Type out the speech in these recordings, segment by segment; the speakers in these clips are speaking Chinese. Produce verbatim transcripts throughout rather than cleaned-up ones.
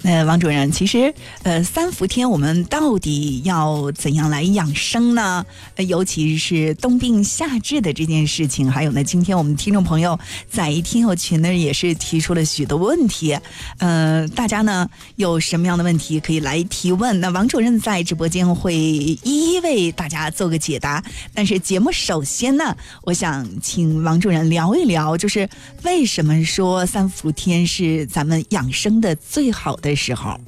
呃，王主任，其实呃，三伏天我们到底要怎样来养生呢？呃，尤其是冬病夏治的这件事情，还有呢，今天我们听众朋友在听友群呢也是提出了许多问题，呃，大家呢有什么样的问题可以来提问？那王主任在直播间会一一为大家做个解答。但是节目首先呢，我想请王主任聊一聊，就是为什么说三伏天是咱们养生的最好的时候。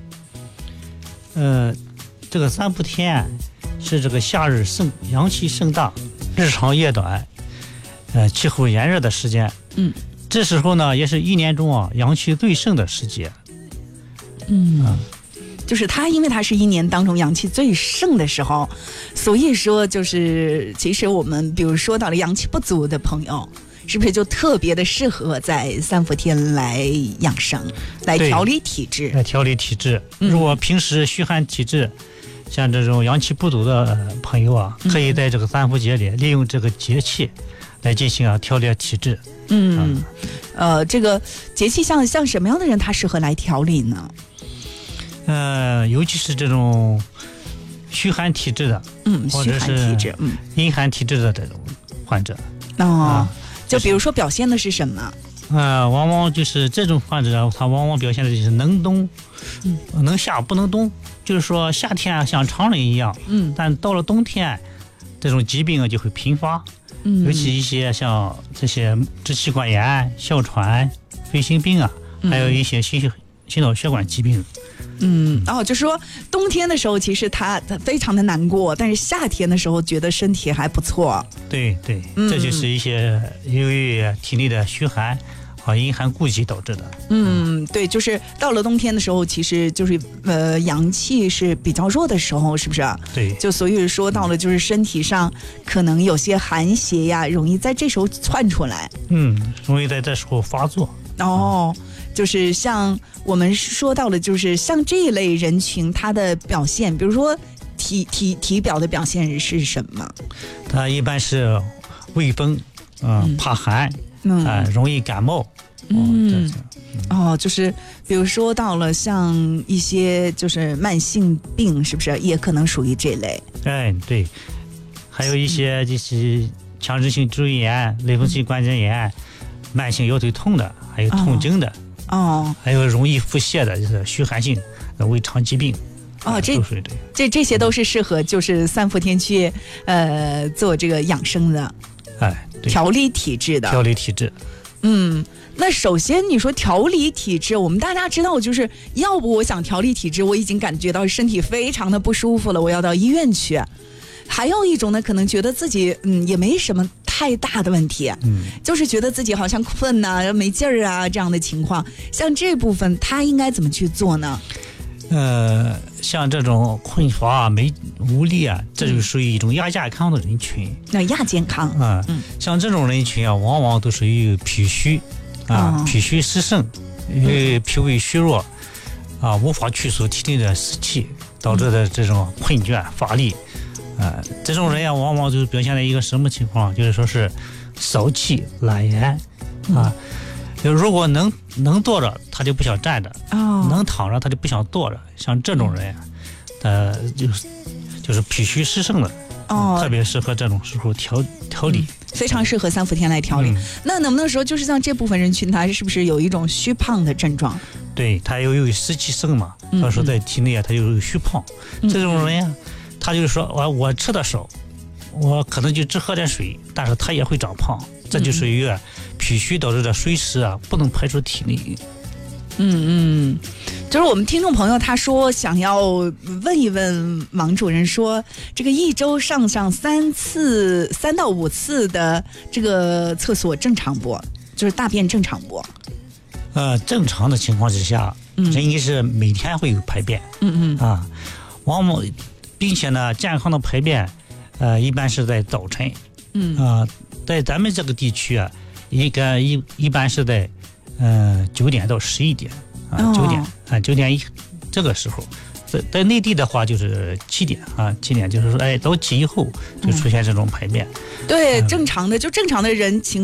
呃，这个三伏天是这个夏日盛阳气盛大，日长夜短，呃，气候炎热的时间。 嗯， 这时候呢，也是一年中啊阳气最盛的时节。 嗯。嗯，就是它，因为它是一年当中阳气最盛的时候，所以说就是其实我们比如说到了阳气不足的朋友，是不是就特别的适合在三伏天来养生，来调理体质？ 来调理体质。 嗯、 如果平时虚寒体质，像这种阳气不足的朋友啊，可以在这个三伏节里利用这个节气来进行啊调理体质。 嗯，嗯呃，这个节气像像什么样的人他适合来调理呢？ 呃，尤其是这种虚寒体质的， 嗯， 或者是阴寒体质的这种患者。 哦。啊，就比如说表现的是什么？ 呃，往往就是这种患者，他往往表现的就是能冬，嗯，能夏不能冬。就是说夏天像常人一样， 嗯，但到了冬天，这种疾病就会频发， 嗯， 尤其一些像这些支气管炎、哮喘、肺心病啊， 嗯、 还有一些心血心脑血管疾病。 嗯，哦，就是说冬天的时候其实他非常的难过，但是夏天的时候觉得身体还不错。 对对，嗯、这就是一些由于体内的虚寒和阴寒固积导致的。 嗯，对，就是到了冬天的时候，其实就是呃阳气是比较弱的时候，是不是？ 对， 就所以说到了就是身体上可能有些寒邪呀，容易在这时候窜出来。 嗯，容易在这时候发作。 哦。就是像我们说到了，就是像这一类人群，他的表现，比如说体体体表的表现是什么？ 他一般是畏风，呃、嗯，怕寒，嗯、呃，容易感冒。 嗯，哦，哦，就是比如说到了像一些就是慢性病，是不是也可能属于这类？ 哎，对，还有一些就是强直性脊椎炎、类风湿关节炎、慢性腰腿痛的，还有痛经的。 哦， 还有容易腹泻的，就是虚寒性的胃肠疾病。 哦，这这这些都是适合就是三伏天去呃做这个养生的， 哎， 调理体质的。 调理体质。 嗯，那首先你说调理体质，我们大家知道，就是要不我想调理体质，我已经感觉到身体非常的不舒服了，我要到医院去。还有一种呢，可能觉得自己嗯也没什么太大的问题， 嗯， 就是觉得自己好像困呐、啊、没劲儿啊这样的情况，像这部分他应该怎么去做呢？ 呃，像这种困乏、没无力啊，这就属于一种亚健康的人群。 那亚健康啊、嗯，像这种人群啊，往往都属于脾虚啊，哦、脾虚湿盛，因为脾胃虚弱啊，无法去除体内的湿气，导致的这种困倦乏力。呃，这种人呀，往往就表现在一个什么情况？就是说是少气懒言啊。就如果能能坐着，他就不想站着； 哦、 能躺着，他就不想坐着。像这种人呀，呃，就是就是脾虚湿盛的， 哦， 特别适合这种时候调调理、 嗯，非常适合三伏天来调理。嗯、那能不能说，就是像这部分人群，他是不是有一种虚胖的症状？ 对，他又有湿气盛嘛，到时候在体内啊，他就有虚胖。 嗯、 这种人呀。他就是说我我吃的少，我可能就只喝点水，但是他也会长胖，这就属于脾虚导致的水湿啊，不能排出体内。 嗯嗯，就是我们听众朋友他说想要问一问王主任说，这个一周上上三次三到五次的这个厕所正常不？就是大便正常不？ 呃，正常的情况之下，嗯、人也是每天会有排便。 嗯嗯啊，往往。并且呢，健康的排便，呃，一般是在早晨， 嗯啊、呃，在咱们这个地区啊，应该一一般是在，呃，九点到十一点啊，九、哦、点啊，九点一这个时候，在在内地的话就是七点啊，七点就是说，哎，到七以后就出现这种排便。 嗯、对，正常的就正常的人情。